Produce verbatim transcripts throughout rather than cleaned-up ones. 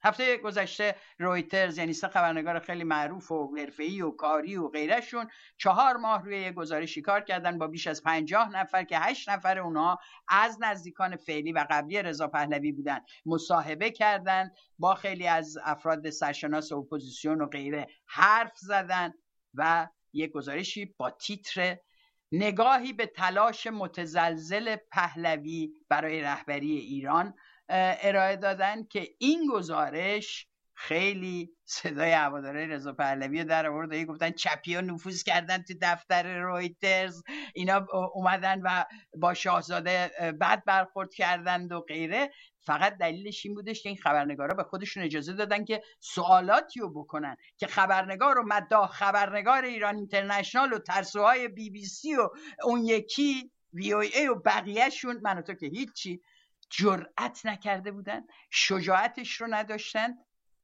هفته گذشته رویترز، یعنی سه خبرنگار خیلی معروف و حرفه‌ای و کاری و غیرشون، چهار ماه روی یه گزارشی کار کردن با بیش از پنجاه نفر که هشت نفر اونها از نزدیکان فعلی و قبلی رضا پهلوی بودن. مصاحبه کردن با خیلی از افراد سرشناس اپوزیسیون و غیره حرف زدن و یک گزارشی با تیتر نگاهی به تلاش متزلزل پهلوی برای رهبری ایران ارائه دادن که این گزارش خیلی صدای هوادارهای رضا پهلوی در آورد و گفتن چپی‌ها نفوذ کردن تو دفتر رویترز، اینا اومدن و با شاهزاده بد برخورد کردند و غیره. فقط دلیلش این بودش که این خبرنگارا به خودشون اجازه دادن که سوالاتی رو بکنن که خبرنگار و مداح خبرنگار ایران اینترنشنال و ترسوهای بی بی سی و اون یکی وی او ای و بقیهشون، من و تو که هیچی، جرأت نکرده بودن، شجاعتش رو نداشتن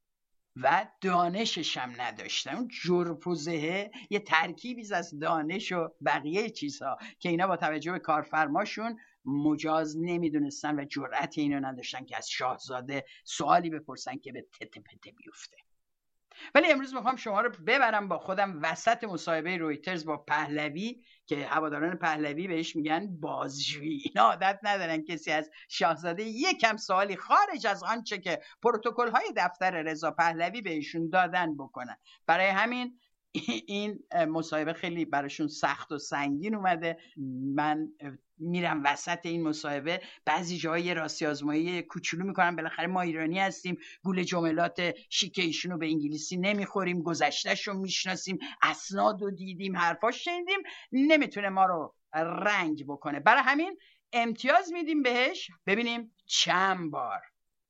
و دانشش هم نداشتن. اون جرف و زهه یه ترکیبی از دانش و بقیه چیزها که اینا با توجه به کارفرماشون مجاز نمیدونستن و جرأت اینو نداشتن که از شاهزاده سوالی بپرسن که به تته پته بیفته. ولی امروز میخوام شما رو ببرم با خودم وسط مصاحبه رویترز با پهلوی که هواداران پهلوی بهش میگن بازجویی. اینا عادت ندارن کسی از شاهزاده یکم سوالی خارج از آنچه که پروتکل های دفتر رضا پهلوی بهشون دادن بکنن. برای همین این مصاحبه خیلی براشون سخت و سنگین اومده. من میرم وسط این مصاحبه، بعضی جاهای راستی آزمایی کوچولو میکنم، بالاخره ما ایرانی هستیم، گول جملات شیک ایشونو به انگلیسی نمیخوریم، گذشتهشو میشناسیم، اسنادو دیدیم، حرفاش شنیدیم، نمیتونه ما رو رنگ بکنه. برای همین امتیاز میدیم بهش، ببینیم چند بار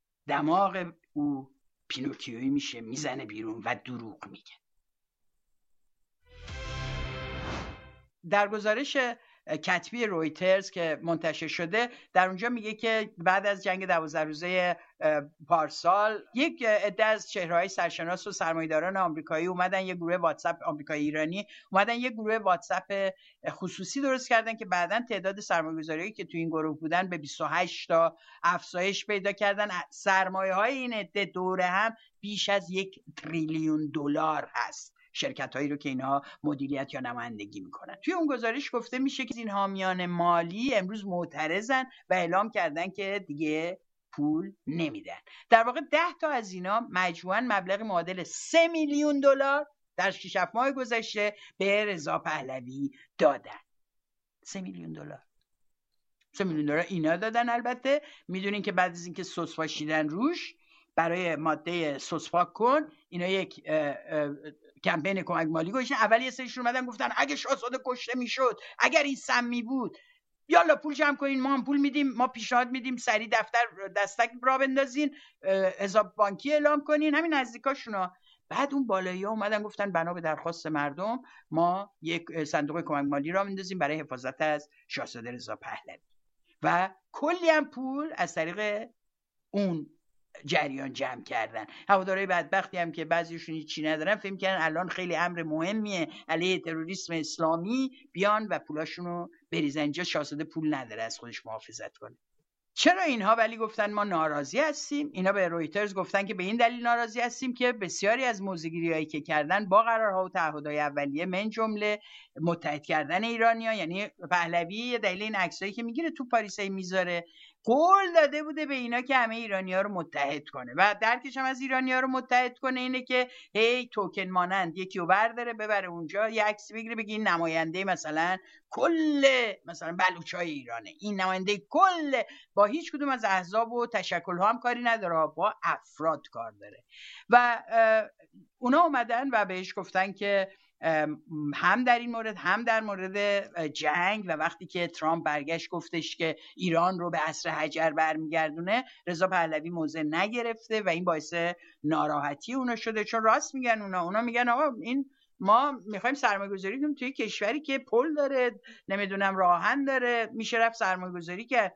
دماغ او پینوکیویی میشه، میزنه بیرون و دروغ میگه. در گزارش کتبی رویترز که منتشر شده، در اونجا میگه که بعد از جنگ دوازده روزه پارسال یک عده از چهره‌های سرشناس و سرمایه‌داران آمریکایی اومدن یه گروه واتساپ آمریکایی ایرانی اومدن یه گروه واتساپ خصوصی درست کردن که بعداً تعداد سرمایه‌گذاریایی که تو این گروه بودن به بیست و هشت تا افزایش پیدا کردن. سرمایه‌های این عده دوره هم بیش از یک تریلیون دلار هست، شرکت هایی رو که اینها مدیریت یا نمایندگی میکنن. توی اون گزارش گفته میشه که این حامیان مالی امروز معترضن و اعلام کردن که دیگه پول نمیدن. در واقع ده تا از اینا مجموعاً مبلغ معادل سه میلیون دلار در شش هفت ماه گذشته به رضا پهلوی دادن. سه میلیون دلار. سه میلیون دلار اینا دادن. البته میدونین که بعد از اینکه سس پاشیدن روش برای ماده سس پاک کن، اینا یک اه اه کمپین کمک مالی گذاشتن. اول یه سریشون اومدن گفتن اگه شاهزاده کشته میشد، اگر این سمی بود، یالا پول جمع کنین، ما هم پول میدیم، ما پیشنهاد میدیم سری دفتر دستک را بندازین، حساب بانکی اعلام کنین، همین نزدیکاشونا. بعد اون بالایی‌ها اومدن گفتن بنا به درخواست مردم ما یک صندوق کمک مالی را میندازیم برای حفاظت از شاهزاده رضا پهلوی و کلی هم پول از طریق اون جریان جمع کردن. هوادارهای بدبختی هم که بعضیشون هیچی ندارن فکر می‌کنن الان خیلی امر مهمیه علیه تروریسم اسلامی بیان و پولاشونو بریزن اینجا. شاهزاده پول نداره از خودش محافظت کنه. چرا اینها ولی گفتن ما ناراضی هستیم؟ اینا به رویترز گفتن که به این دلیل ناراضی هستیم که بسیاری از موضوعگیری‌هایی که کردن با قرارها و تعهدهای اولیه، من جمله متحد کردن ایرانی‌ها، یعنی پهلوی دلیل این عکسایی که میگیره تو پاریسای میذاره، قول داده بوده به اینا که همه ایرانی‌ها رو متحد کنه و درکش هم از ایرانی‌ها رو متحد کنه اینه که هی توکن مانند یکی رو برداره ببره اونجا یه عکس بگیره بگه این نماینده مثلا کل مثلا بلوچای ایرانه، این نماینده کل، با هیچ کدوم از احزاب و تشکل‌ها هم کاری نداره، با افراد کار داره. و اونا اومدن و بهش گفتن که هم در این مورد هم در مورد جنگ و وقتی که ترامپ برگشت گفتش که ایران رو به عصر حجر برمیگردونه، رضا پهلوی موضع نگرفته و این باعث ناراحتی اونا شده. چون راست میگن اونا اونا میگن آقا این ما میخوایم سرمایه‌گذاری کنیم توی کشوری که پل داره، نمیدونم راهن داره، میشه رفت سرمایه‌گذاری کرد.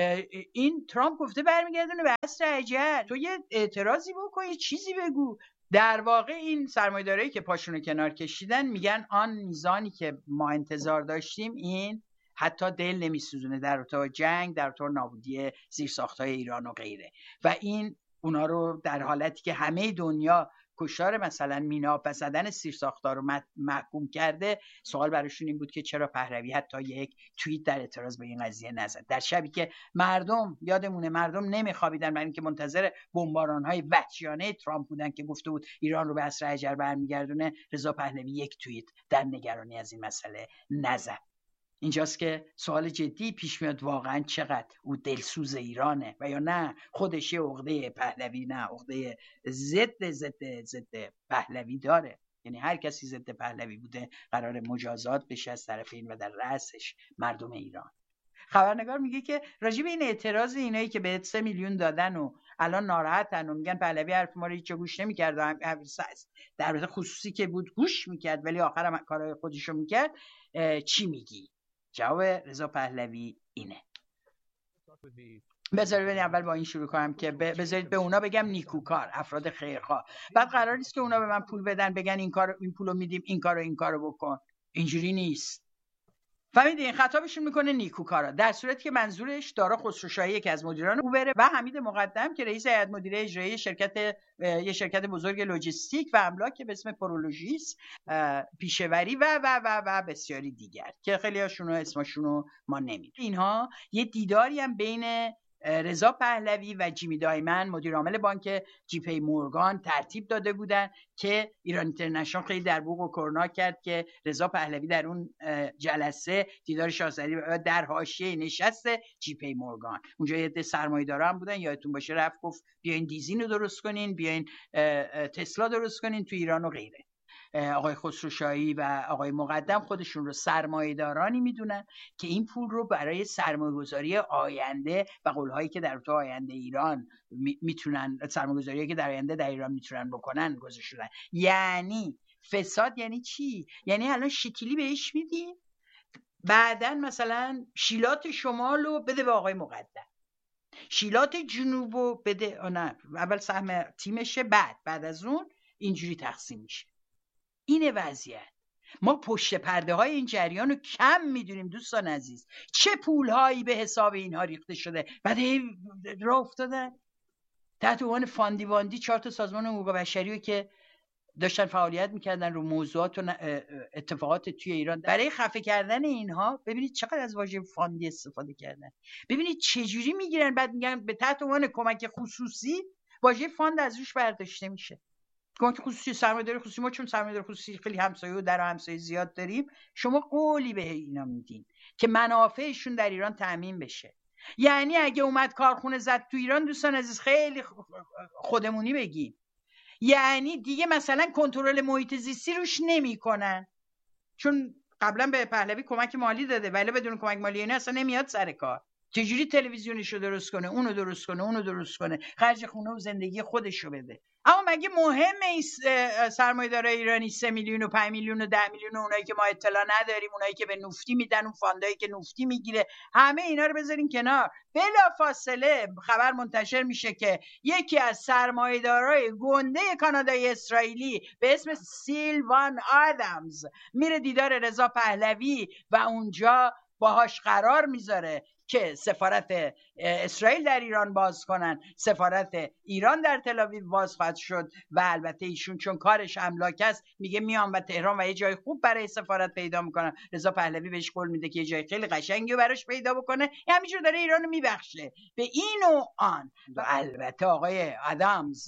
این ترامپ گفته برمیگردونه به عصر حجر، تو یه اعتراضی بکن، یه چیزی بگو. در واقع این سرمایه‌دارایی که پاشونو کنار کشیدن میگن آن میزانی که ما انتظار داشتیم این حتی دل نمیسوزونه در ارتباط جنگ، در ارتباط نابودی زیرساخت‌های ایران و غیره. و این اونا رو در حالتی که همه دنیا کشتار مثلا مینا و زدن سیرساختار رو محکوم کرده، سوال براشون این بود که چرا پهلوی حتی یک توییت در اعتراض به این قضیه نزد، در شبی که مردم یادمونه مردم نمیخوابیدن برای اینکه منتظر بمباران‌های وحشیانه ترامپ بودن که گفته بود ایران رو به عصر حجر برمیگردونه. رضا پهلوی یک توییت در نگرانی از این مسئله نزد. اینجاست که سوال جدی پیش میاد، واقعا چقدر او دلسوز ایرانه و یا نه خودش یه عقده پهلوی، نه عقده ضد ضد ضد پهلوی داره. یعنی هر کسی ضد پهلوی بوده قرار مجازات بشه از طرفین و در رأسش مردم ایران. خبرنگار میگه که راجع به این اعتراض اینایی که به سه میلیون دادن و الان ناراحتن و میگن پهلوی حرف ما رو هیچ گوش نمی‌کرد، در مورد خصوصی که بود گوش میکرد ولی آخرام کارهای خودشو میکرد، چی میگی؟ جواب رضا پهلوی اینه. بذارید ببینید اول با این شروع کنم که بذارید به اونا بگم نیکوکار، افراد خیرخواه. بعد قرار نیست که اونا به من پول بدن بگن این کارو این پولو میدیم این کارو این کارو بکن. اینجوری نیست. فهمیدین؟ خطابشون میکنه نیکوکارا، در صورتی که منظورش دارا خسروشاهی که از مدیران اوبره و حمید مقدم که رئیس هیئت مدیره اجرایی شرکت یه شرکت بزرگ لوجستیک و املاک به اسم پرولوژیس پیشوری و و و و بسیاری دیگر که خیلی هاشون رو اسمشون رو ما نمیدونیم. اینها یه دیداری هم بین رضا پهلوی و جیمی دایمن مدیر عامل بانک جی پی مورگان ترتیب داده بودن که ایران اینترنشنال خیلی در بوق و کرنا کرد که رضا پهلوی در اون جلسه دیدار شاهزادی در حاشیه نشست جی پی مورگان، اونجا یه عده سرمایه‌دارا هم بودن، یادتون باشه رفت گفت بیاین دیزین رو درست کنین، بیاین تسلا درست کنین تو ایران و غیره. آقای خسروشاهی و آقای مقدم خودشون رو سرمایه‌دارانی میدونن که این پول رو برای سرمایه‌گذاری آینده و قول‌هایی که در تو آینده ایران میتونن سرمایه‌گذاری که در آینده در ایران میتونن بکنن گذاشتن. یعنی فساد یعنی چی؟ یعنی الان شکلی بهش میدی، بعدن مثلا شیلات شمال رو بده به آقای مقدم، شیلات جنوب رو بده، نه اول سهم تیمشه، بعد بعد از اون اینجوری تقسیم میشه. اینه وضعیت. ما پشت پرده های این جریان رو کم میدونیم دوستان عزیز. چه پول هایی به حساب اینها ریخته شده، بعد راه افتادن تحت عنوان فاندی واندی چهار تا سازمان حقوق بشری که داشتن فعالیت میکردن رو موضوعات و اتفاقات توی ایران. برای خفه کردن اینها ببینید چقدر از واژه فاندی استفاده کردن، ببینید چجوری میگیرن، بعد میگن به تحت عنوان کمک خصوصی واژه فاند از روش برداشته میشه. کمک خصوصی، سرمایه‌داری خصوصی، ما چون سرمایه‌داری خصوصی خیلی همسایه و در همسایه زیاد داریم، شما قولی به اینا میدین که منافعشون در ایران تامین بشه. یعنی اگه اومد کارخونه زد تو ایران دوستان عزیز خیلی خودمونی بگیم، یعنی دیگه مثلا کنترل محیط زیستی روش نمیکنن، چون قبلا به پهلوی کمک مالی داده ولی بدون کمک مالی اینا اصلا نمیاد سر کار. چجوری تلویزیونش رو درست کنه، اونو درست کنه، اونو درست کنه، خرج خونه و زندگی خودش رو بده. اما مگه مهمه این سرمایه‌دارای ایرانی سه میلیون و پنج میلیون و ده میلیون و اونایی که ما اطلاع نداریم، اونایی که به نفتی میدن، اون فاندایی که نفتی میگیره، همه اینا رو بذارین کنار. بلافاصله خبر منتشر میشه که یکی از سرمایه‌دارای گنده کانادایی اسرائیلی به اسم سیلوان آدمز میره دیدار رضا پهلوی و اونجا باهاش قرار میذاره که سفارت اسرائیل در ایران باز کنن، سفارت ایران در تل‌آویو باز خواهد شد و البته ایشون چون کارش املاک است میگه میام و تهران و یه جای خوب برای سفارت پیدا میکنم. رضا پهلوی بهش قول میده که یه جای خیلی قشنگی براش پیدا بکنه، همینجور داره ایرانو میبخشه به این و آن. و البته آقای آدامز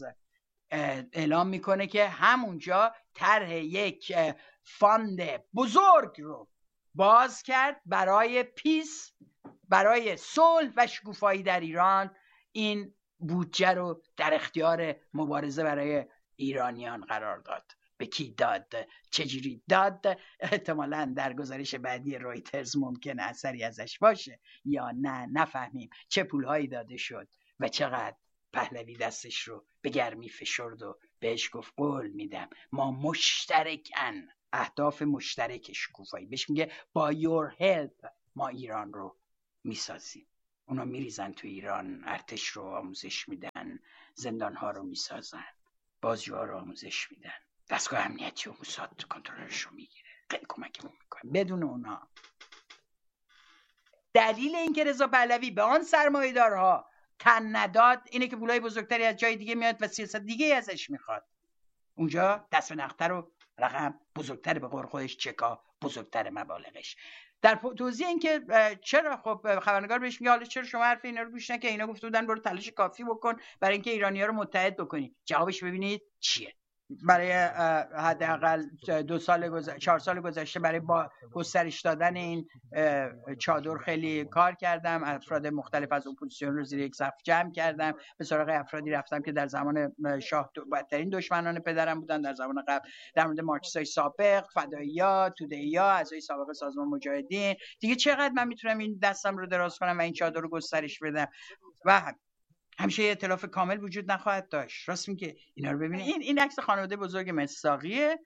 اعلام میکنه که همونجا طرح یک فاند بزرگ رو باز کرد برای پیس، برای صلح و شکوفایی در ایران. این بودجه رو در اختیار مبارزه برای ایرانیان قرار داد. به کی داد؟ چجوری داد؟ احتمالاً در گزارش بعدی رویترز ممکنه اثری ازش باشه یا نه، نفهمیم چه پولهایی داده شد و چقدر پهلوی دستش رو به گرمی فشرد و بهش گفت قول میدم ما مشترکن، اهداف مشترک شکوفایی. بهش میگه با your help ما ایران رو میسازیم. اونا میریزن تو ایران، ارتش رو آموزش میدن، زندانها رو میسازن، بازجوها رو آموزش میدن، دستگاه امنیتی و موساد کنترلش رو میگیره، خیلی کمکمون میکنه. بدون اونا دلیل این که رضا پهلوی به آن سرمایه‌دارها تن نداد اینه که پولای بزرگتری از جای دیگه میاد و سیاست دیگه ازش میخواد. اونجا دست به نقطه رو رقم بزرگتر، به قول خودش چکا بزرگتر مبالغش. در توضیح این که چرا خب خبرنگار بهش میگه حالا چرا شما حرف اینا رو گوش نکردی، اینا گفته بودن برو تلاش کافی بکن برای اینکه ایرانی‌ها رو متحد بکنی. جوابش ببینید چیه. برای حداقل دو سال گذشته چهار سال گذشته برای با گسترش دادن این چادر خیلی کار کردم. افراد مختلف از اپوزیسیون رو زیر یک سقف جمع کردم. به سراغ افرادی رفتم که در زمان شاه بدترین دشمنان پدرم بودن، در زمان قبل در مورد مارکسیستای سابق، فدایی‌ها، توده‌ای‌ها، اعضای سابق سازمان مجاهدین. دیگه چقدر من میتونم این دستم رو دراز کنم و این چادر رو گسترش بدم؟ و همیشه ائتلاف کامل وجود نخواهد داشت. راست میگه. اینا رو ببینید. این این عکس خانواده بزرگ مصداقیه.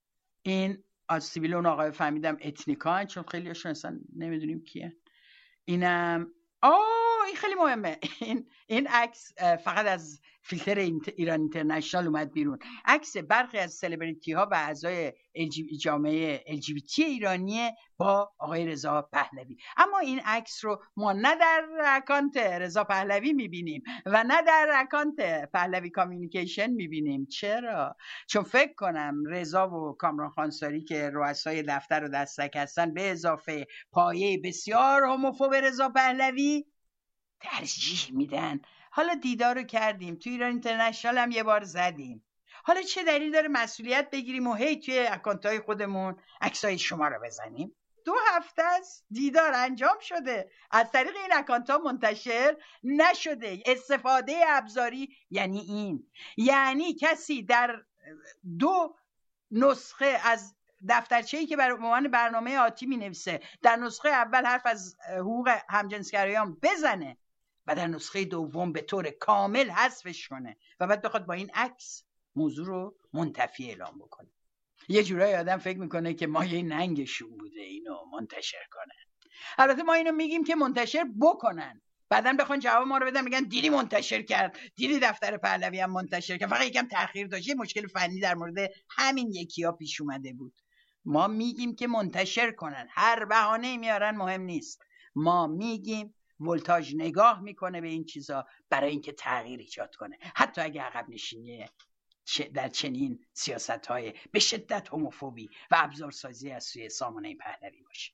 این از سیبیل اون آقای فهمیدم اتنیکان، چون خیلی هاشون اصلا نمیدونیم کیه. اینم آه این خیلی مهمه. این این عکس فقط از فیلتر ایران اینترنشنال اومد بیرون. عکس برخی از سلبریتی ها و اعضای جامعه ال جی بی تی ایرانی با آقای رضا پهلوی. اما این عکس رو ما نه در اکانت رضا پهلوی میبینیم و نه در اکانت پهلوی کامیونیکیشن میبینیم. چرا؟ چون فکر کنم رضا و کامران خانساری که رؤسای دفتر و دستک هستن، به اضافه پایه بسیار هوموفوب رضا پهلوی، ترجیح میدن. حالا دیدار رو کردیم، تو ایران اینترنشنال هم یه بار زدیم، حالا چه دلیل داره مسئولیت بگیریم و هی توی اکانت‌های خودمون عکسای شما رو بزنیم؟ دو هفته است دیدار انجام شده، از طریق این اکانت‌ها منتشر نشده. استفاده ابزاری یعنی این، یعنی کسی در دو نسخه از دفترچه‌ای که برای عنوان برنامه آتی می‌نویسه، در نسخه اول حرف از حقوق همجنسگرایان بزنه و در نسخه دوم به طور کامل حذفش کنه و بعد بخواد با این عکس موضوع رو منتفی اعلام بکنه. یه جورایی آدم فکر میکنه که ما یه ننگشون بوده اینو منتشر کنن. البته ما اینو میگیم که منتشر بکنن، بعدن بخوان جواب ما رو بدن میگن دیدی منتشر کرد، دیدی دفتر پهلوی هم منتشر کرد، فقط یکم تأخیر داشت، یه مشکل فنی در مورد همین یکی‌ها پیش اومده بود. ما میگیم که منتشر کنن، هر بهانه‌ای میارن مهم نیست. ما میگیم ولتاژ نگاه میکنه به این چیزا برای اینکه تغییر ایجاد کنه، حتی اگه عقب نشینی در چنین سیاست‌های به شدت هوموفوبی و ابزارسازی از سوی سامانه پهلوی باشه.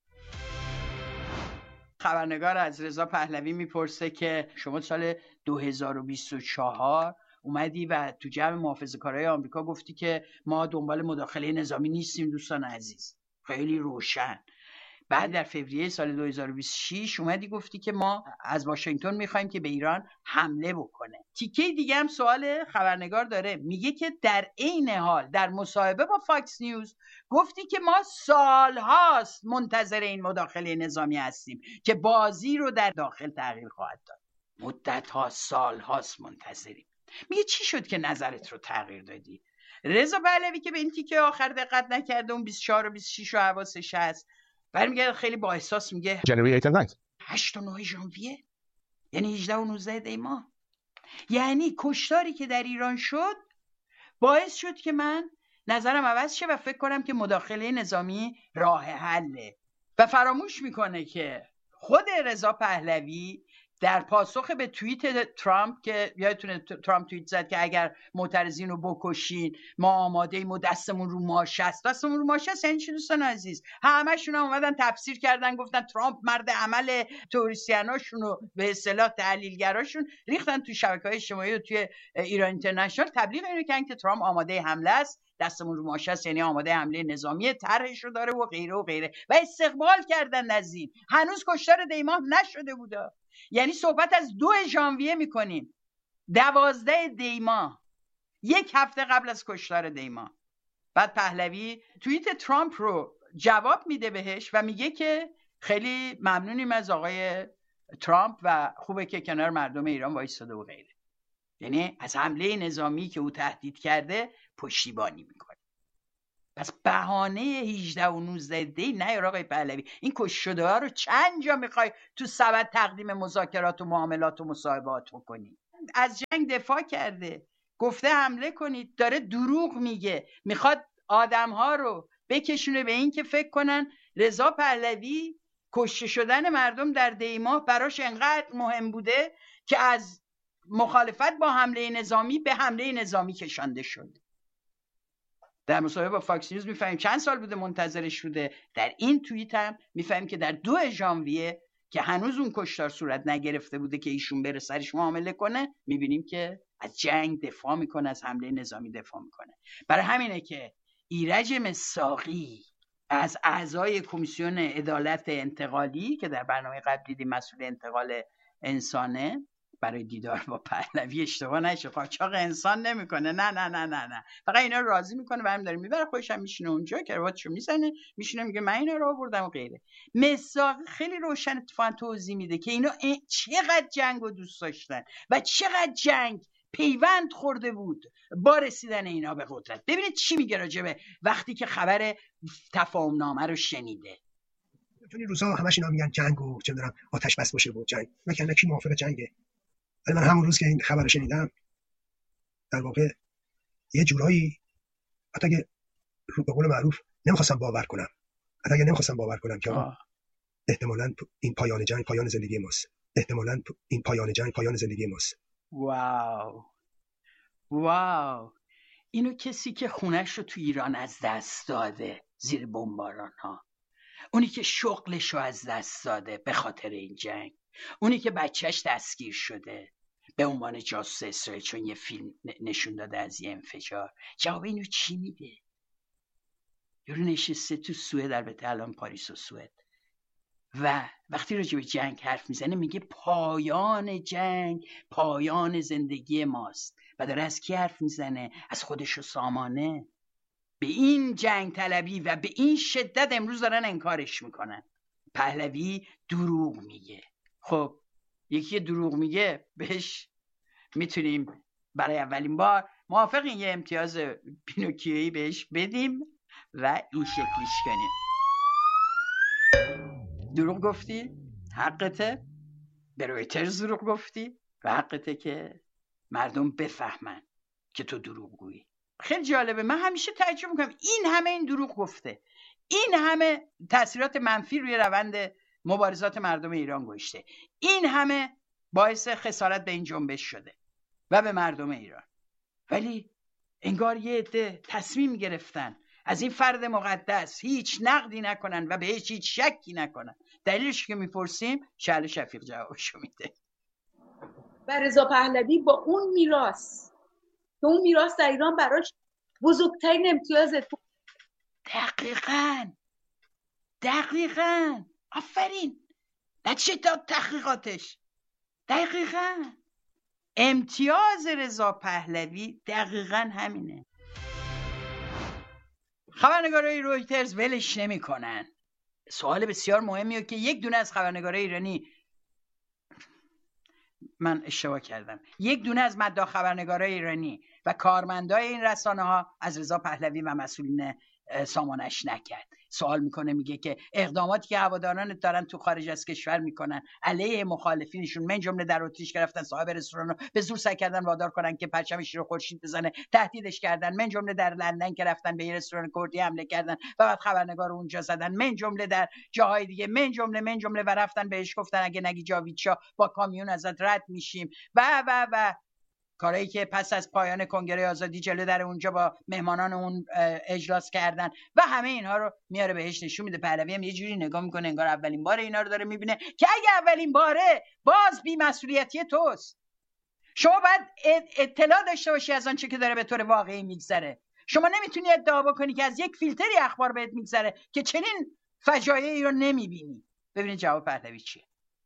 خبرنگار از رضا پهلوی میپرسه که شما سال دو هزار و بیست و چهار اومدی و تو جمع محافظه‌کارای آمریکا گفتی که ما دنبال مداخله نظامی نیستیم. دوستان عزیز، خیلی روشن. بعد در فوریه سال دو هزار و بیست و شش اومدی گفتی که ما از واشنگتن میخوایم که به ایران حمله بکنه. تیکه دیگه هم سوال خبرنگار داره، میگه که در عین حال در مصاحبه با فاکس نیوز گفتی که ما سالهاست منتظر این مداخله نظامی هستیم که بازی رو در داخل تغییر خواهد داد. مدت‌ها سالهاست منتظریم. میگه چی شد که نظرت رو تغییر دادی؟ رضا پهلوی که به این تیکه آخر دقت نکرده، اون بیست و چهار و بیست و شش و حواسش هست، برمیگرده خیلی با احساس میگه هشت و نه ژانویه، یعنی هجده و نوزده دی ماه، یعنی کشتاری که در ایران شد باعث شد که من نظرم عوض شه و فکر کنم که مداخله نظامی راه حله. و فراموش میکنه که خود رضا پهلوی در پاسخ به توییت ترامپ که یادتونه ترامپ توییت زد که اگر معترضین رو بکشین ما آماده ایم و دستمون رو ماشه است. دستمون رو ماشه است یعنی چی دوستان عزیز؟ همشون هم اومدن تفسیر کردن، گفتن ترامپ مرد عمل، توریسیاناشون رو به اصطلاح تحلیلگراشون ریختن تو شبکه‌های اجتماعی و توی ایران اینترنشنال تبلیغ اینو کردن که ترامپ آماده حمله است، دستمون رو ماشه است یعنی آماده حمله نظامی، طرحش رو داره و غیره و غیره و استقبال کردن از این. هنوز کشتار دیماه نشده بوده، یعنی صحبت از دو ژانویه میکنیم، دوازده دیماه، یک هفته قبل از کشتار دیماه. بعد پهلوی توییت ترامپ رو جواب میده بهش و میگه که خیلی ممنونیم از آقای ترامپ و خوبه که کنار مردم ایران وایساده و غیره. یعنی از حمله نظامی که او تهدید کرده پشتیبانی میکنه. پس بهانه هجده و نوزده دی نه آقای پهلوی، این کشته ها رو چند جا میخوای تو سبد تقدیم مذاکرات و معاملات و مصاحبات بکنی؟ از جنگ دفاع کرده، گفته حمله کنید، داره دروغ میگه، میخواد آدم ها رو بکشونه به این که فکر کنن رضا پهلوی کشته شدن مردم در دیماه براش انقدر مهم بوده که از مخالفت با حمله نظامی به حمله نظامی کشانده شد. در مصاحبه با فاکس نیوز میفهمیم چند سال بوده منتظرش بوده. در این توییت هم میفهمیم که در دو ژانویه که هنوز اون کشتار صورت نگرفته بوده که ایشون بره سرش معامله کنه، میبینیم که از جنگ دفاع میکنه، از حمله نظامی دفاع میکنه. برای همینه که ایرج مصداقی از اعضای کمیسیون عدالت انتقالی که در برنامه قبل دیدیم مسئول انتقال انسانه، برای دیدار با پهلوی اشتباه نشه، قاچاق انسان نمیکنه، نه نه نه نه نه، فقط اینا رو راضی میکنه و همین داره میبره، خودش هم میشینه اونجا کراواتشو میزنه میشینه میگه من اینا رو آوردم و غیره. مصداق خیلی روشن اتفاقا توضیح میده که اینا چقدر جنگ رو دوست داشتن و چقدر جنگ پیوند خورده بود با رسیدن اینا به قدرت. ببینید چی میگه راجبه وقتی که خبر تفاهم نامه رو شنیده. چون این روزا همش اینا میگن جنگ و چه میدونم آتش بس باشه و جنگ، مثلا کی موافق جنگه؟ ولی من همون روز که این خبر رو شنیدم در واقع یه جورایی حتی که به قول معروف نمیخواستم باور کنم، حتی که نمیخواستم باور کنم که آه. احتمالاً این پایان جنگ پایان زندگی ماست، احتمالاً این پایان جنگ پایان زندگی ماست. واو واو، اینو کسی که خونش رو تو ایران از دست داده زیر بمباران ها، اونی که شغلش رو از دست داده به خاطر این جنگ، اونی که بچهش دستگیر شده به عنوان جاسوس اسرائیل چون یه فیلم نشون داده از یه انفجار، جواب اینو چی میده؟ یارو نشسته تو سوئد، البته الان پاریس و سوئد، و وقتی راجع به جنگ حرف میزنه میگه پایان جنگ پایان زندگی ماست و داره از کی حرف میزنه؟ از خودش و سامانه. به این جنگ طلبی و به این شدت امروز دارن انکارش میکنن. پهلوی دروغ میگه. خب یکی دروغ میگه بهش میتونیم برای اولین بار موافقین یه امتیاز پینوکیویی بهش بدیم و این شکلیش کنیم. دروغ گفتی؟ حقته. به رویترز دروغ گفتی و حقته که مردم بفهمن که تو دروغ گویی. خیلی جالبه، من همیشه تعجب میکنم این همه این دروغ گفته، این همه تاثیرات منفی روی روند مبارزات مردم ایران گذاشته، این همه باعث خسارت به این جنبش شده و به مردم ایران، ولی انگار یه عده تصمیم گرفتن از این فرد مقدس هیچ نقدی نکنن و بهش هیچ شکی نکنن. دلیلش که میپرسیم شعل شفیق جوابشو میده. و رضا پهلوی با اون میراث که اون میراث در ایران براش بزرگترین امتیاز تو. دقیقاً دقیقاً آفرین، نتیجه داد تحقیقاتش. دقیقاً امتیاز رضا پهلوی دقیقاً همینه. خبرنگارای رویترز ولش نمی کنن. سوال بسیار مهمیه که یک دونه از خبرنگارای ایرانی، من اشتباه کردم، یک دونه از مداح خبرنگارای ایرانی و کارمندای این رسانه ها از رضا پهلوی و مسئولین سامانش نکرد. سوال میکنه، میگه که اقداماتی که هواداران دارن تو خارج از کشور میکنن علیه مخالفینشون، من جمله در اتریش گرفتن صاحب رستوران رو به زور سعی کردن وادار کنن که پرچمش رو خورشید بزنه، تهدیدش کردن، من جمله در لندن که رفتن به یه رستوران کردی حمله کردن و بعد خبرنگار رو اونجا زدن، من جمله در جاهای دیگه، من جمله من جمله و رفتن بهش گفتن اگه نگی جاوید شاه با کامیون ازت رد میشیم و و و کارهایی که پس از پایان کنگره آزادی جلو در اونجا با مهمانان اون اجلاس کردن و همه اینها رو میاره بهش نشون میده. پهلوی هم یه جوری نگاه میکنه انگار اولین بار اینا رو داره میبینه که اگه اولین باره باز بی‌مسئولیتی توست. شما باید اطلاع داشته باشی از آنچه که داره به طور واقعی میگذره. شما نمیتونی ادعا بکنی که از یک فیلتری اخبار بهت میگذره که چنین فجایعی رو نمیبینی. ببینید جواب پهلوی چیه.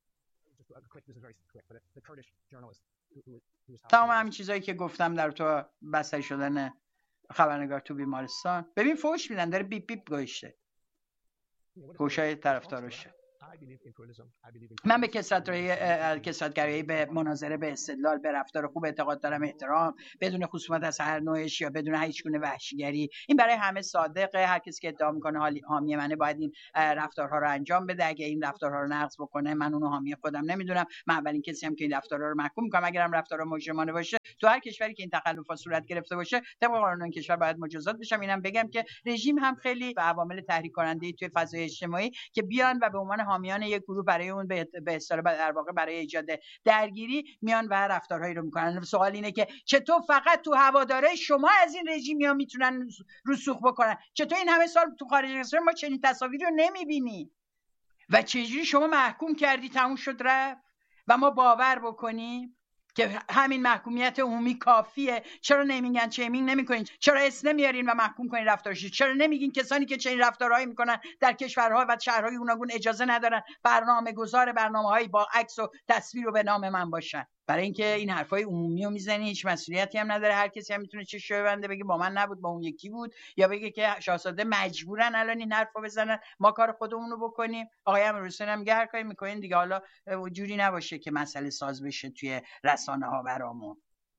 تمام همین چیزایی که گفتم در تو بستری شدن خبرنگار تو بیمارستان، ببین فوش میدن، داره بیپ بیپ گوشته فوشای طرفدارشه. من به کثرت‌گرایی، به مناظره، به استدلال، به رفتار خوب اعتقاد دارم، احترام بدون خصومت از هر نوعش یا بدون هیچ گونه وحشیگری. این برای همه صادقه. هر کسی که ادعا میکنه حامی منه باید این رفتارها رو انجام بده. اگه این رفتارها رو نقض بکنه من اونو حامی خودم نمیدونم. من اولین کسی هم که این رفتارها رو محکوم میکنم. اگرم رفتارها مجرمانه باشه تو هر کشوری که این تخلفات صورت گرفته باشه طبق قانون کشور باید مجازات بشم. اینم بگم که رژیم هم خیلی به عوامل تحریک کننده توی فضای اجتماعی که بیان و به عنوان حامیان یک گروه برای اون به اصطلاح در واقع برای ایجاد درگیری میان و رفتارهایی رو میکنن. سوال اینه که چطور فقط تو هواداره شما از این رژیمیا میتونن رسوخ بکنن؟ چطور این همه سال تو خارج کشور ما چنین تصاویری رو نمیبینیم؟ و چجوری شما محکوم کردی تموم شد رفت و ما باور بکنیم که همین محکومیت عمومی کافیه؟ چرا نیمینگ اند شیمینگ نمی‌کنین؟ چرا اسم نمیارین و محکوم کنین رفتارش؟ چرا نمیگین کسانی که چنین رفتارهایی میکنن در کشورها و شهرهای گوناگون اجازه ندارن برنامه‌گذار برنامه‌هایی با عکس و تصویر رو به نام من باشن؟ برای اینکه این حرفای عمومی رو میزنی، هیچ مسئولیتی هم نداره، هر کسی هم میتونه چه شوی بنده بگه با من نبود با اون یکی بود، یا بگه که شاهزاده مجبورن الان این حرفو بزنن ما کار خودمون رو بکنیم. آقای امیرحسین هم میگه هر کاری میکنین دیگه، حالا جوری نباشه که مسئله ساز بشه توی رسانه ها برامون.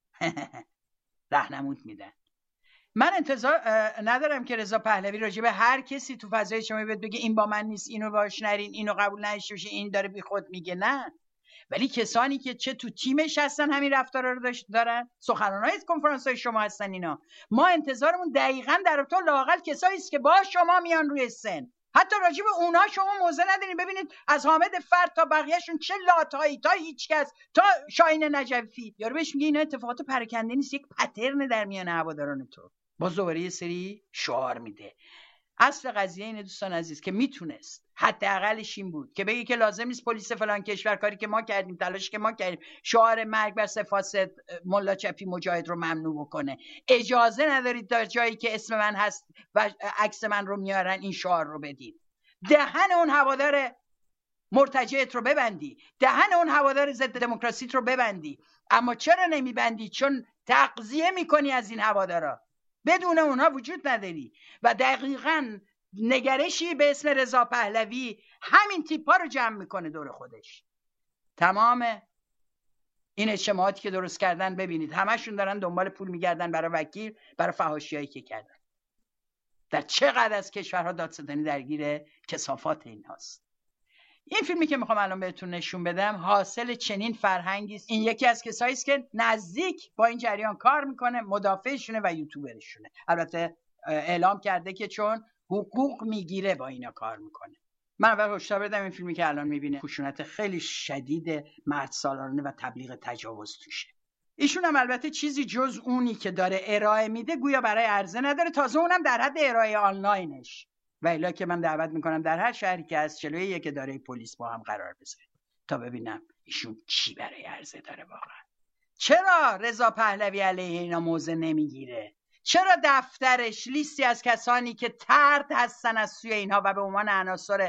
راهنمود میدن. من انتظار ندارم که رضا پهلوی راجع به هر کسی تو فضای اجتماعی بگه این با من نیست، اینو باش نرین، اینو قبول نداشته باشین، این داره بی خود میگه. نه، ولی کسانی که چه تو تیمش هستن همین رفتارا رو دارن، سخنرانای کنفرانس‌های شما هستن اینا، ما انتظارمون دقیقاً در تو لااقل کسایی است که با شما میان روی سن. حتی راجع به اونها شما موضع ندارین. ببینید از حامد فرد تا بقیه‌شون چه لاتایی، تا هیچکس، تا شاهین نجفی، یارو بهش میگه اینا اتفاقات پراکنده نیست، یک پترن در میان هواداران تو. باز دوباره یه سری شعار میده. اصل قضیه اینه دوستان عزیز که میتونست حداقلش این بود که بگی که لازم نیست پلیس فلان کشور کاری که ما کردیم، تلاشی که ما کردیم، شعار مرگ بر سه فاسد ملا چپی مجاهد رو ممنوع بکنه. اجازه ندارید در جایی که اسم من هست و عکس من رو میارن این شعار رو بدید. دهن اون هوادار مرتجعت رو ببندی، دهن اون هوادار ضد دموکراسیت رو ببندی. اما چرا نمیبندی؟ چون تغذیه میکنی از این هوادارا، بدون اونها وجود نداری. و دقیقاً نگرشی به اسم رضا پهلوی همین تیپا رو جمع میکنه دور خودش. تمام این اجتماعاتی که درست کردن ببینید همشون دارن دنبال پول میگردن برای وکیل، برای فحاشیایی که کردن. در چقدر از کشورها دادستانی درگیر کثافات این هاست. این فیلمی که میخوام الان بهتون نشون بدم حاصل چنین فرهنگی است. این یکی از کسایی است که نزدیک با این جریان کار میکنه، مدافعشونه و یوتیوبرشونه. البته اعلام کرده که چون حقوق میگیره با اینا کار میکنه. من اول هشدار بدم این فیلمی که الان میبینه خشونت خیلی شدید مرد سالارانه و تبلیغ تجاوز توشه. ایشون هم البته چیزی جز اونی که داره ارائه میده گویا برای عرضه نداره، تازه اونم در حد ارائه آنلاینش. و الا که من دعوت میکنم در هر شهری که از جلوی یک اداره پلیس با هم قرار بذاریم تا ببینم ایشون چی برای عرضه داره واقعا. چرا رضا پهلوی علیه اینا موضع نمیگیره؟ چرا دفترش لیستی از کسانی که طرد هستن از سوی اینها و به عنوان عناصر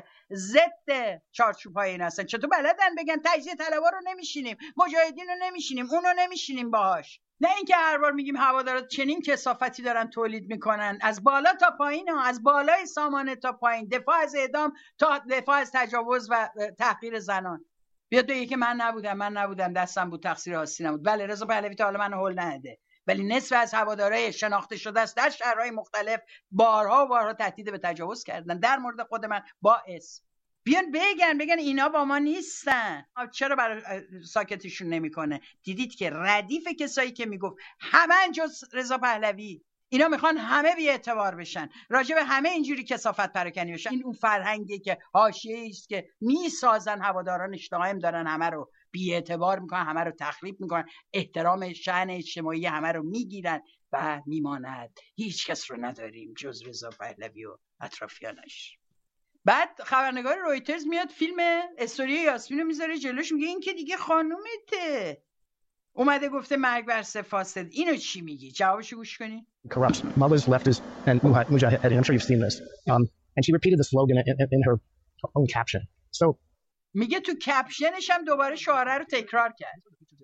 ضد چارچوب‌های این هستن؟ چطور بلدن بگن تجزیه طلبا رو نمیشینیم، مجاهدین رو نمیشینیم، اونو نمیشینیم باهاش؟ نه اینکه هر بار میگیم هوادارا چنین کثافتی دارن تولید میکنن، از بالا تا پایین ها، از بالای سامانه تا پایین، دفاع از اعدام تا دفاع از تجاوز و تحقیر زنان. بیاد بگه که من نبودم، من نبودم، دستم بود، تقصیر آستینم بود. بله رضا پهلوی تا حالا من هول نده، ولی نصف از هوادارهای شناخته شده است در شهرهای مختلف بارها و بارها تهدید به تجاوز کردن. در مورد خود من با اسم بیان بگن بگن اینا با ما نیستن. چرا برای ساکتشون نمیکنه؟ دیدید که ردیف کسایی که میگفت همه جز رضا پهلوی، اینا میخوان همه بی اعتبار بشن، راجع به همه اینجوری کثافت پراکنی بشن. این اون فرهنگی که حاشیه‌ای است که میسازن هوادارانش، دائم دارن همه رو بی اعتبار میکنن، همه رو تخریب میکنن، احترام شأن اجتماعی همه رو میگیرن و میماند هیچ کس رو نداریم جز رضا پهلوی و اطرافیانش. بعد خبرنگار رویترز میاد فیلم استوری یاسمین رو میذاره جلوش، میگه این که دیگه خانومته، اومده گفته مرگ بر سه فاسد. اینو چی میگی؟ جوابشو گوش کنی. Corrupts mullahs, leftists, and mujahideen. I'm sure you've seen this. Um, and she repeated the slogan in, in, in her own caption. So میگه تو کپشنش هم دوباره شعاره رو تکرار کرد.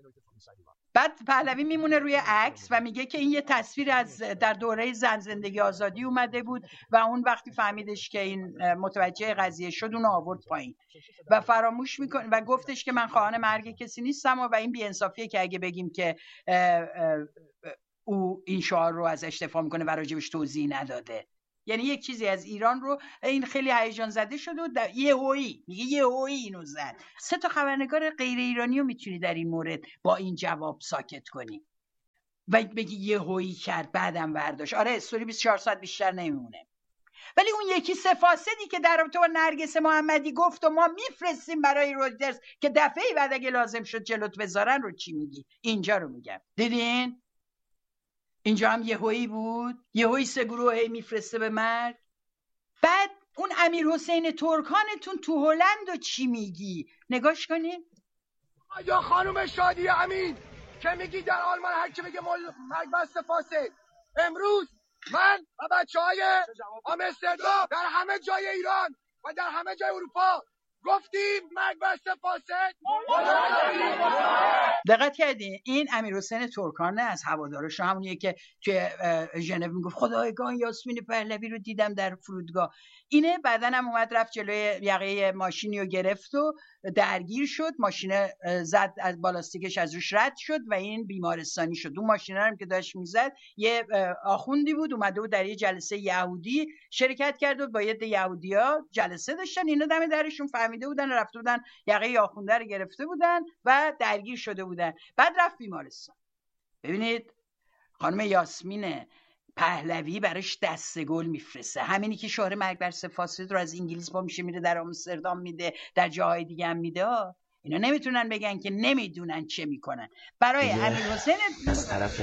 بعد پهلوی میمونه روی عکس و میگه که این یه تصویر از در دوره زن زندگی آزادی اومده بود و اون وقتی فهمیدش که این متوجه قضیه شد اون آورد پایین و فراموش میکنه و گفتش که من خواهان مرگ کسی نیستم و, و این بی‌انصافیه که اگه بگیم که اه اه او این شعار رو از اشتفا میکنه و راجبش توضیح نداده. یعنی یک چیزی از ایران رو این خیلی هیجان زده شده و یهویی میگه یهویی اینو زد. سه تا خبرنگار غیر ایرانی رو میتونی در این مورد با این جواب ساکت کنی و بگی یهویی کرد بعدم برداشت. آره استوری بیست و چهار ساعت بیشتر نمیمونه. ولی اون یکی سه فاسدی که در رابطه با نرگس محمدی گفت و ما میفرستیم برای رویترز که دفعه بعد اگه لازم شد جلوت بذارن رو چی میگی؟ اینجا رو میگم. دیدین؟ اینجا هم یهویی بود، یهویی سه گروه هی میفرسته به مرگ. بعد اون امیر حسین ترکانتون تو هلند و چی میگی؟ نگاش کنین. یا خانم شادی امین که میگی در آلمان هر کی بگه مرگ بسته فاسد، امروز من و بچه های آمستردام در همه جای ایران و در همه جای اروپا گفتیم مرگ بسته فاسد. دقت کردین این امیر حسین ترکانه از هوادارش، همونیه که توی ژنو میگفت خدایگان یاسمین پهلوی رو دیدم در فرودگاه. اینه بعدن هم اومد رفت جلوی یقه ماشینی رو گرفت و درگیر شد، ماشین زد از بالاستیکش از روش رد شد و این بیمارستانی شد. اون ماشین هم که داشت میزد یه آخوندی بود اومده بود در یه جلسه یهودی شرکت کرد و با یه یهودیا جلسه داشتن، اینا دم درشون فهمیده بودن رفته بودن یقه آخونده رو گرفته بودن و درگیر شده بودن. بعد رفت بیمارستان. ببینید خانم یاسمین پهلوی براش دسته گل میفرسته، همینی که شعار مرگ بر فاسد رو از انگلیس با میشه میره در آمستردام میده، در جاهای دیگه هم میده. اینا نمیتونن بگن که نمیدونن چه میکنن. برای امیر حسین از طرف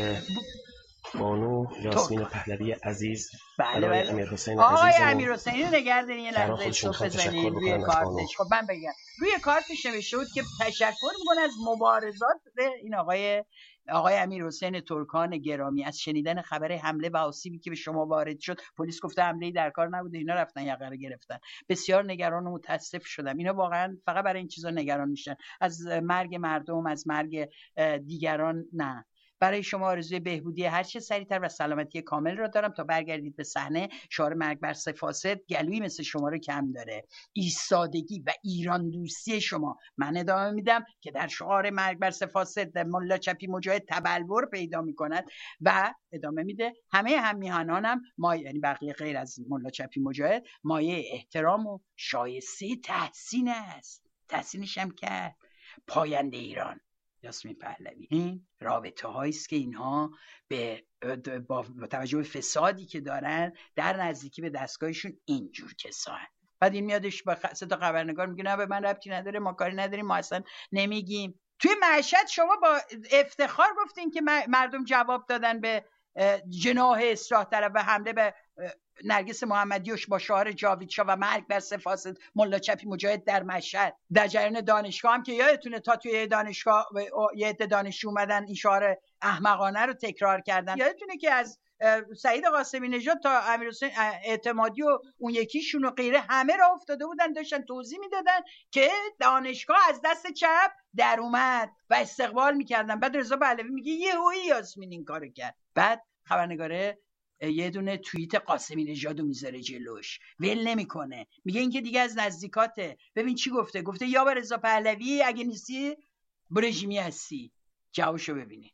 بانو یاسمین پهلوی عزیز، بله برای بله. امیر حسین آقای عزیز امیر حسین اینو نگردین یه لحظه خودشون استوب میخوام بزنین تشکر روی بکنم از بانو. کارتش. خب من بگم روی کارتش نوشته بود که تشکر میکنه از مبارزات این آقای آقای امیر حسین ترکان گرامی از شنیدن خبر حمله و آسیبی که به شما وارد شد. پلیس گفته حمله‌ای در کار نبوده، اینا رفتن یقه رو گرفتن. بسیار نگران و متاسف شدم. اینا واقعا فقط برای این چیزا نگران میشن، از مرگ مردم، از مرگ دیگران نه. برای شما آرزوی بهبودی هر چه سریعتر و سلامتی کامل را دارم تا برگردید به صحنه. شعار مرگ بر فاسد گلویی مثل شما رو کم داره. ایستادگی و ایران دوستی شما. من ادامه میدم که در شعار مرگ بر فاسد ملا چپی مجاهد تبلور پیدا میکند و ادامه میده همه هم میهنانم ما، یعنی بقیه غیر از ملا چپی مجاهد، مایه احترام و شایسته تحسین است. تحسینش هم کرد. پاینده ایران یاسمین پهلوی. این رابطه هایی است که اینها به با توجه به فسادی که دارن در نزدیکی به دستگاهشون اینجور کسان. بعد این میادش با سه تا خبرنگار میگه نه به من ربطی نداره، ما کاری نداریم، ما اصلا نمیگیم. توی مشهد شما با افتخار گفتین که مردم جواب دادن به جناح اصلاح طلب و حمله به نرگس محمدیوش با شعار جاوید شاه و مرگ بر فاسد ملا چپی مجاهد در مشهد. در جریان دانشگاه هم که یادتونه تا توی دانشگاه یه عده دانشجو اومدن این شعار احمقانه رو تکرار کردن. یادتونه که از سعید قاسمی نژاد تا امیرحسین اعتمادی و اون یکیشون و غیره همه را افتاده بودن داشتن توضیح میدادن که دانشگاه از دست چپ در اومد و استقبال میکردن. بعد رضا پهلوی میگه یهویی یاسمین این کارو کرد. بعد خبرنگاره یه دونه توییت قاسمی نژادو میذاره جلوش، ول نمیکنه، میگه این که دیگه از نزدیکاته. ببین چی گفته، گفته یا با رضا پهلوی اگه نیستی برژیمی هستی. جوابشو ببینید.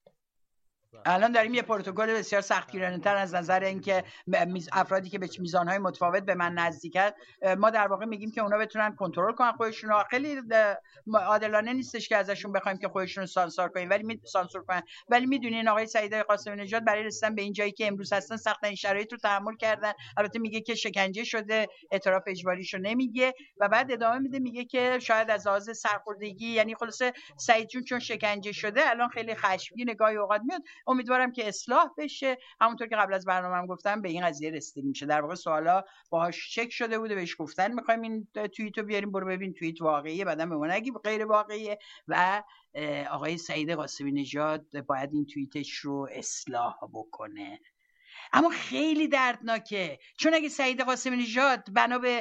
الان داریم یه پروتکل بسیار سختگیرانه‌تر از نظر اینکه افرادی که به میزانهای متفاوت به من نزدیکن، ما در واقع میگیم که اونا بتونن کنترل کنن خودشون رو. خیلی عادلانه نیستش که ازشون بخوایم که خودشون رو سانسور کنیم، ولی می سانسور کنن. ولی میدونین آقای سعید قاسمی نژاد برای رسیدن به این جایی که امروز هستن سخت این شرایط رو تحمل کردن. البته میگه که شکنجه شده، اعتراف اجباریشو نمیگه و بعد ادامه میده میگه که شاید از لحاظ سرخوردگی، یعنی خلاصه سعید جون چون شکنجه شده الان خیلی خشمگین گاهی اوقات میاد. امیدوارم که اصلاح بشه. همونطور که قبل از برنامه‌ام گفتم به این قضیه رسیدگی میشه. در واقع سوالا باهاش چک شده بوده، بهش گفتن میخوایم این توییتو بیاریم، برو ببین توییت واقعیه، بعدم به ما نگی غیر واقعیه و آقای سعید قاسمی نژاد باید این توییتش رو اصلاح بکنه. اما خیلی دردناکه، چون اگه سعید قاسمی نژاد بنا به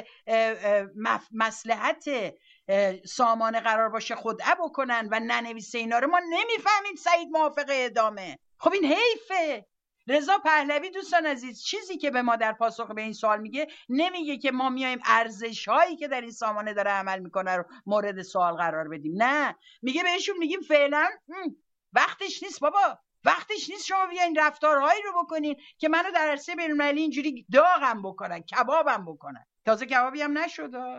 مصلحت سامانه قرار باشه خدعه بکنن و ننویسه اینا رو، ما نمیفهمیم سعید موافق اعدامه. خب این حیفه. رضا پهلوی دوستان عزیز چیزی که به ما در پاسخ به این سوال میگه، نمیگه که ما میایم ارزش هایی که در این سامانه داره عمل میکنه رو مورد سوال قرار بدیم، نه، میگه بهشون میگیم فعلا وقتش نیست بابا، وقتش نیست شما بیاین رفتارهایی رو بکنین که منو در عرصه بین‌المللی اینجوری داغم بکنن، کبابم بکنن. تازه کبابی هم نشده،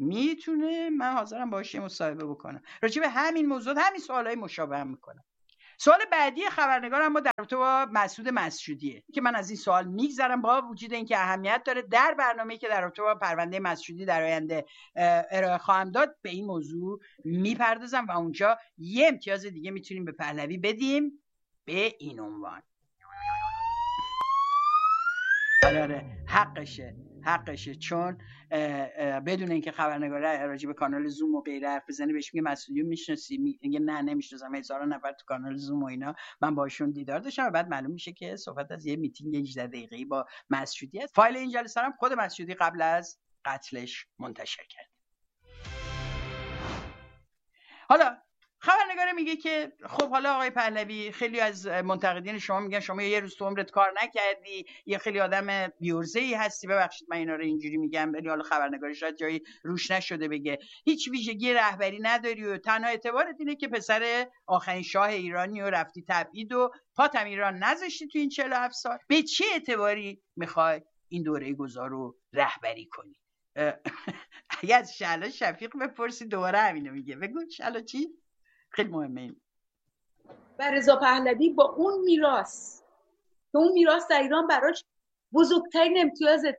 میتونه من حاضرم باهاش مصاحبه بکنم راجع به همین موضوع، همین سوالای مشابه هم میکنم. سوال بعدی خبرنگار اما در رابطه با مسعود مسعودیه که من از این سوال میگذرم با وجود اینکه اهمیت داره. در برنامه‌ای که در رابطه با پرونده مسعودی در آینده ارائه خواهم داد به این موضوع میپردازم و اونجا یه امتیاز دیگه میتونیم به پهلوی بدیم به این عنوان. آره حقشه حقشه چون بدون اینکه خبرنگار راجع به کانال زوم و غیره حرف بزنه بهش میگه مسعودی میشناسی؟ میگه نه نمیشناسم، هزارا نفر تو کانال زوم و اینا من باشون دیدار داشتم و بعد معلوم میشه که صحبت از یه میتینگ هجده دقیقه‌ای با مسعودی است. فایل این جلسه هم خود مسعودی قبل از قتلش منتشر کرد. حالا خبرنگار میگه که خب حالا آقای پهلوی، خیلی از منتقدین شما میگن شما یه روز تو عمرت کار نکردی، یه خیلی آدم بیورزه‌ای هستی. ببخشید من اینا رو اینجوری میگم، ولی حالا خبرنگار شاید جایی روش نشده بگه هیچ ویژگی رهبری نداری و تنها اعتبارت اینه که پسر آخرین شاه ایرانی و رفتی تبعید و پاتم ایران نذاشتی تو این چهل و هفت سال. به چه اعتباری میخوای این دوره گذار رو رهبری کنی؟ اگه از شعلا شفیق بپرسی دوباره همینو میگه. بگو شعلا چی؟ خیلی مهمه این. و رضا پهلوی با اون میراث که اون میراث در ایران براش بزرگترین امتیازه.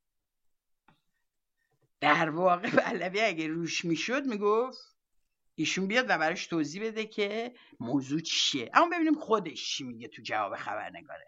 در واقع پهلوی اگه روش میشد میگفت ایشون بیاد و براش توضیح بده که موضوع چیه. اما ببینیم خودش چی میگه تو جواب خبرنگاره.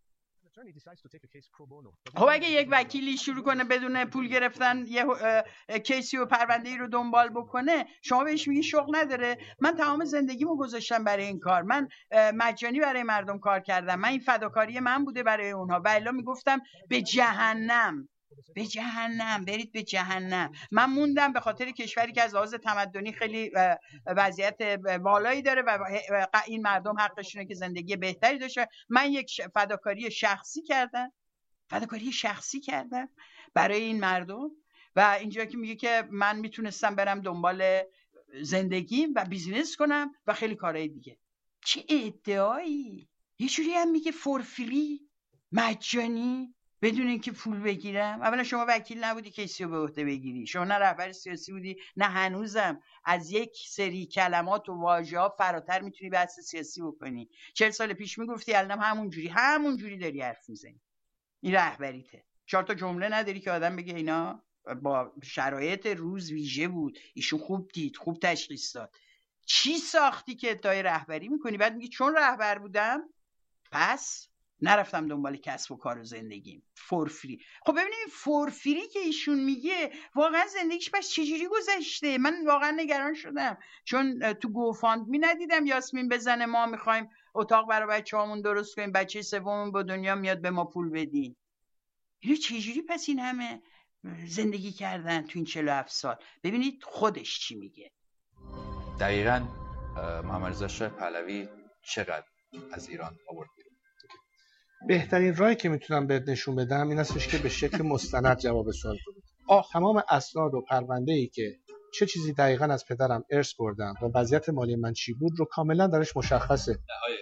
خب اگه یک وکیلی شروع کنه بدون پول گرفتن یه کیسی و پرونده‌ای رو دنبال بکنه، شما بهش میگی شغل نداره؟ من تمام زندگیمو گذاشتم برای این کار، من مجانی برای مردم کار کردم، من این فداکاری من بوده برای اونها. و الا میگفتم به جهنم، به جهنم، برید به جهنم. من موندم به خاطر کشوری که از لحاظ تمدنی خیلی وضعیت بالایی داره و این مردم حقشونه که زندگی بهتری داشته. من یک فداکاری شخصی کردم فداکاری شخصی کردم برای این مردم و اینجا که میگه که من میتونستم برم دنبال زندگیم و بیزینس کنم و خیلی کارهای دیگه. چه ادعایی! یه جوری هم میگه فور فری، مجانی، بدون اینکه پول بگیرم. اولا شما وکیل نبودی کیسی رو به عهده بگیری، شما نه رهبر سیاسی بودی نه هنوزم از یک سری کلمات و واژه‌ها فراتر میتونی بحث سیاسی بکنی. چهل سال پیش میگفتی، الان همون جوری همون جوری داری حرف میزنی. این رهبریته. چهار تا جمله نداری که آدم بگه اینا با شرایط روز ویژه بود، ایشون خوب دید، خوب تشخیص داد. چی ساختی که ادعای رهبری میکنی؟ بعد میگی چون رهبر بودم پس نرفتم دنبال کسب و کار و زندگیم. فور فری. خب ببینید فور فری که ایشون میگه واقعا زندگیش پس چجوری گذشته؟ من واقعا نگران شدم چون تو گوفاندمی ندیدم یاسمین بزنه ما میخوایم اتاق برای بچه‌هامون درست کنیم، بچه سوممون با دنیا میاد به ما پول بدین. اینو چجوری پس این همه زندگی کردن تو این چهل و هفت سال؟ ببینید خودش چی میگه. دقیقاً محمد رضا شاه پهلوی چقدر از ایران آورد بیرون؟ بهترین راهی که میتونم بهت نشون بدم این هستش که به شکل مستند جواب سوال بدید. تمام اسناد و پرونده‌ای که چه چیزی دقیقاً از پدرم ارث بردم و وضعیت مالی من چی بود رو کاملا درش مشخصه.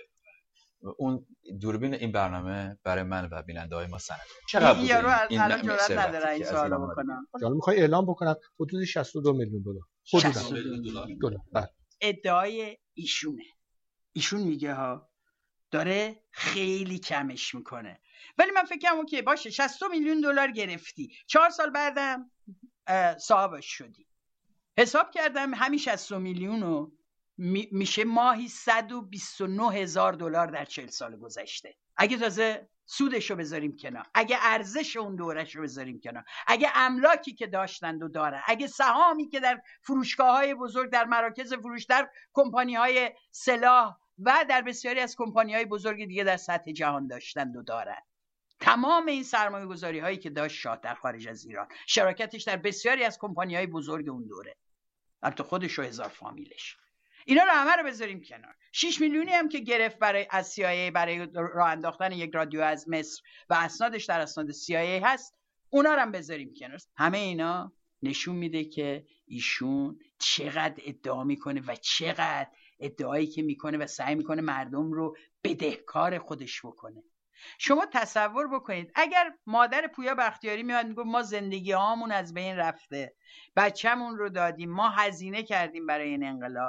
اون دوربین این برنامه برای من و بیننده‌های ما سند. چقدر بود این الان جرئت نداره این سوالو بکنم. حالا میخوای اعلام بکنم حدود شصت و دو میلیون دلار. شصت و دو دلار. بله. ادعای ایشونه. ایشون میگه ها داره خیلی کمش میکنه، ولی من فکر کنم که باشه شصت میلیون دلار گرفتی، چهار سال بعدم صاحبش شدی. حساب کردم همین شصت میلیون رو میشه ماهی صد و بیست و نه هزار دلار در چهل سال گذشته. اگه تازه سودش رو بذاریم کنار، اگه ارزش اون دورش رو بذاریم کنار، اگه املاکی که داشتند و دارن، اگه سهامی که در فروشگاه‌های بزرگ، در مراکز فروش، در کمپانی‌های سلاح و در بسیاری از کمپانی‌های بزرگ دیگه در سطح جهان داشتند و دارن، تمام این سرمایه‌گذاری هایی که داشت شاه در خارج از ایران، شراکتش در بسیاری از کمپانی‌های بزرگ اون دوره، البته خودش و هزار فامیلش، اینا رو همه رو بذاریم کنار. شش میلیونی هم که گرفت برای از سی آی ای برای راه انداختن یک رادیو از مصر و اسنادش در اسناد سی آی ای هست، اونا رو هم بذاریم کنار. همه اینا نشون میده که ایشون چقدر ادعا میکنه و چقدر ادعایی که میکنه و سعی میکنه مردم رو بدهکار خودش بکنه. شما تصور بکنید اگر مادر پویا بختیاری میاد میگه ما زندگی هامون از بین رفته، بچه‌مون رو دادیم، ما هزینه کردیم برای این انقلاب،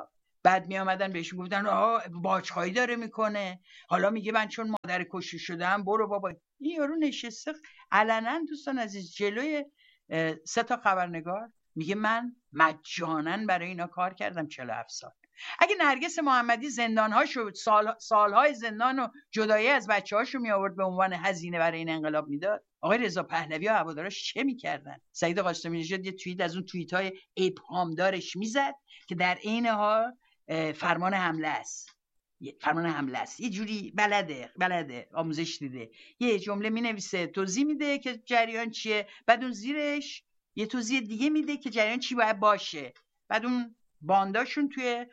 بعد می آمدن بهش گفتن آها باجخواهی داره میکنه، حالا میگه من چون مادر کشته شدم برو بابا. این یارو نشسته علنا دوستان عزیز جلوی سه تا خبرنگار میگه من مجانا برای اینا کار کردم چهل و هفت سال. اگه نرگس محمدی زندانهاشو سال سالهای زندان و جدایی از بچه‌هاشو می آورد به عنوان هزینه برای این انقلاب میداد، آقای رضا پهلوی و هوادارش چه میکردن؟ سعید قاسمی نژاد یه توییت از اون توییت‌های ابهامدارش میزد که در عین حال فرمان حمله است. فرمان حمله است. یه جوری بلده بلده آموزش دیده. یه جمله مینویسه توضیح میده که جریان چیه، بعد اون زیرش یه توضیح دیگه میده که جریان چی باید باشه. بعد اون بانداشون توی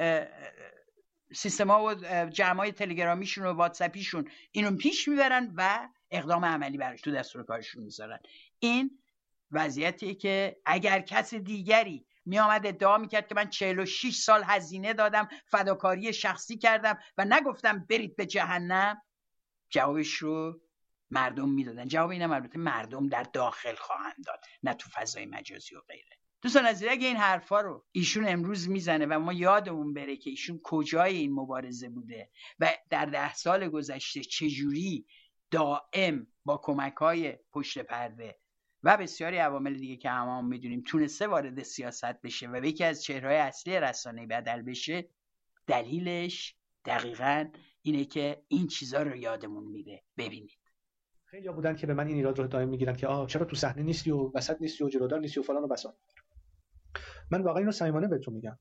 سیستما و جمعای تلگرامیشون و واتساپیشون اینو پیش میبرن و اقدام عملی براش تو دستور کارشون میذارن. این وضعیتیه که اگر کس دیگری می آمد ادعا میکرد که من چهل و شش سال هزینه دادم، فداکاری شخصی کردم و نگفتم برید به جهنم، جوابش رو مردم میدادن. جواب اینم البته مردم در داخل خواهند داد، نه تو فضای مجازی و غیره. دوستان عزیز اگه این حرفا رو ایشون امروز میزنه و ما یادمون بره که ایشون کجای این مبارزه بوده و در ده سال گذشته چجوری دائم با کمک‌های پشت پرده و بسیاری عوامل دیگه که همه هم میدونیم تونسته وارد سیاست بشه و یکی از چهره‌های اصلی رسانه بدل بشه، دلیلش دقیقاً اینه که این چیزا رو یادمون میده. ببینید خیلی بودن که به من این ایراد رو دائم میگیرن که آه چرا تو صحنه نیستی و وسط نیستی و جلودار نیستی و فلان و بسان. من واقعا اینو صمیمانه بهتون میگم،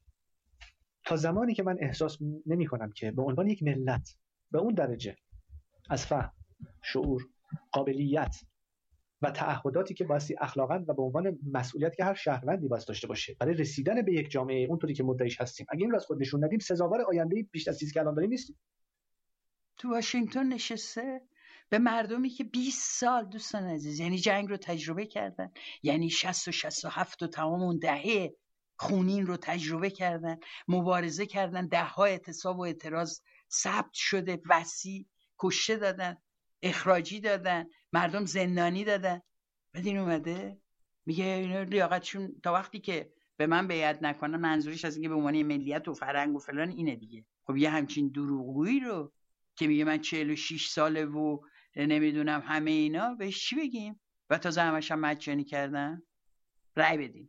تا زمانی که من احساس نمی کنم که به عنوان یک ملت به اون درجه از فهم، شعور، قابلیت و تعهداتی که بایستی اخلاقاً و به عنوان مسئولیت که هر شهروندی باید داشته باشه برای رسیدن به یک جامعه اونطوری که مدعیش هستیم، اگه این رو از خود نشون ندیم سزاوار آینده بیش از چیزی که الان داریم نیستیم. تو واشنگتن نشسته به مردمی که بیست سال دوستان عزیز یعنی جنگ رو تجربه کردن، یعنی شصت و شصت و هفت و تمام اون دهه خونین رو تجربه کردن، مبارزه کردن، ده ها اعتصاب و اعتراض ثبت شده، وسیع کشته دادن، اخراجی دادن، مردم زندانی دادن. بعد این اومده میگه اینا لیاقتشون تا وقتی که به من بیعت نکنن، منظورش از اینکه به عنوان ملیت و فرهنگ و فلان اینه دیگه. خب یه همچین دروغگویی رو که میگه من چهل و شش ساله و نمیدونم همه اینا، بهش چی بگیم؟ و تا زحمش هم مجانی کردن. رأی بدیم.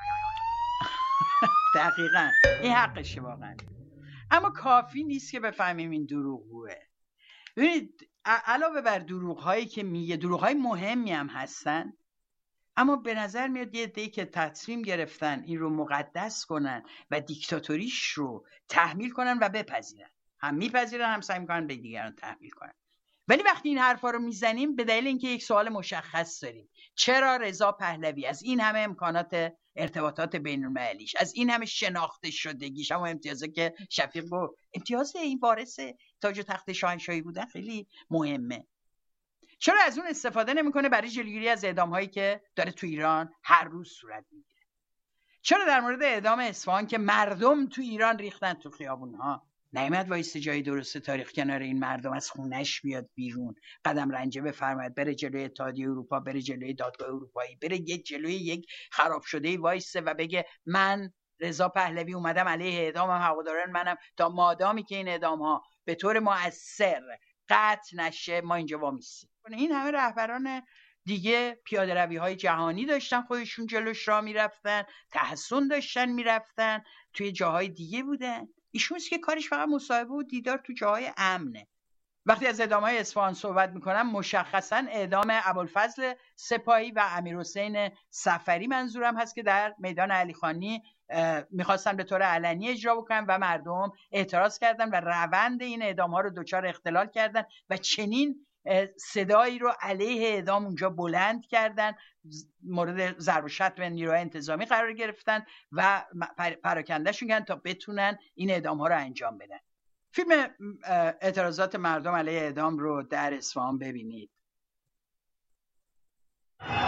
دقیقاً این حقشه واقعا. اما کافی نیست که بفهمیم این دروغگوه. ببینید علاوه بر دروغ‌هایی که میگه، دروغ‌های مهمی هم هستن، اما به نظر میاد یه عده‌ای که تصمیم گرفتن این رو مقدس کنن و دیکتاتوریش رو تحمیل کنن و بپذیرن. هم میپذیرن هم سعی میکنن به دیگران تحمیل کنن. ولی وقتی این حرفا رو میزنیم به دلیل اینکه یک سوال مشخص داریم، چرا رضا پهلوی از این همه امکانات ارتباطات بین‌المللیش، از این همه شناخته شدگیش، اما امتیازه که شفیق گفت امتیاز این وارث تاج و تخت شاهنشاهی بودن خیلی مهمه، چرا از اون استفاده نمیکنه برای جلوگیری از اعدام‌هایی که داره تو ایران هر روز صورت میگیره؟ چرا در مورد اعدام اصفهان که مردم تو ایران ریختن تو خیابون‌ها نیامد وایسته جای درست تاریخ کنار این مردم از خونش بیاد بیرون، قدم رنجه بفرماید، بره جلوی اتحادیه اروپا، بره جلوی دادگاه اروپایی، بره یک جلوی یک خراب شده وایسته و بگه من رضا پهلوی اومدم علیه اعدام هواداران منم تا مادامی که این اعدام‌ها به طور مؤثر قطع نشه ما اینجا وامیستیم. این همه رهبران دیگه پیاده روی های جهانی داشتن، خودشون جلوش راه میرفتن، تحسن داشتن میرفتن، توی جاهای دیگه بودن. ایشون که کارش فقط مصاحبه و دیدار تو جاهای امنه. وقتی از اعدام‌های اصفهان صحبت میکنم مشخصا اعدام ابوالفضل سپاهی و امیرحسین صفری منظورم هست که در میدان علیخانی میخواستن به طور علنی اجرا بکنن و مردم اعتراض کردن و روند این اعدام‌ها رو دچار اختلال کردن و چنین صدایی رو علیه اعدام اونجا بلند کردن، مورد ضرب و شتم نیروهای انتظامی قرار گرفتن و پراکندهشون کردن تا بتونن این اعدام ها رو انجام بدن. فیلم اعتراضات مردم علیه اعدام رو در اصفهان ببینید.